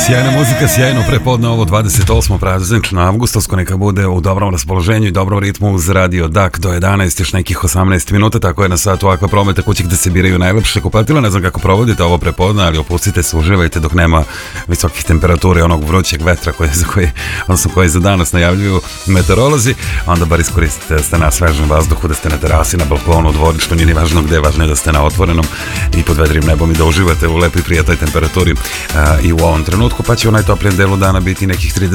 Sjajna muzika, sjajno prepodne ovo 28. praznično avgustovsko, neka bude u dobrom raspoloženju i dobrom ritmu uz radio DAK do 11, još nekih 18 minuta, tako je na satu Aqua Prometa kući gde se biraju najlepše kupatila. Ne znam kako provodite ovo prepodne, ali opustite se, uživajte dok nema visokih temperatura i onog vrućeg vetra koji za danas najavljuju meteorolozi. Onda bar iskoristite da ste na svežem vazduhu, da ste na terasi, na balkonu, u dvorištu, nije ni važno gde, važno je da ste na otvorenom i pod vedrim nebom i da uživate u lepoj prijatnoj temperaturi i u ovom trenutku, pa će u najtoplijem delu dana biti nekih 30